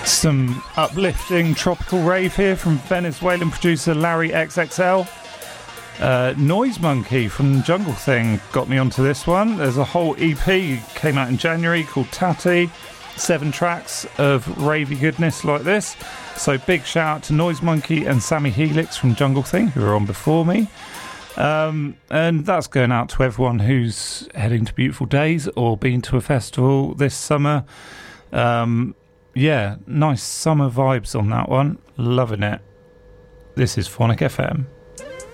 Some uplifting tropical rave here from Venezuelan producer Larry XXL. Noise Monkey from Jungle Thing got me onto this one. There's a whole EP came out in January called Tati. 7 tracks of ravey goodness like this. So big shout out to Noise Monkey and Sammy Helix from Jungle Thing, who were on before me. And that's going out to everyone who's heading to beautiful days or been to a festival this summer. Yeah, nice summer vibes on that one. Loving it. This is Phonic FM.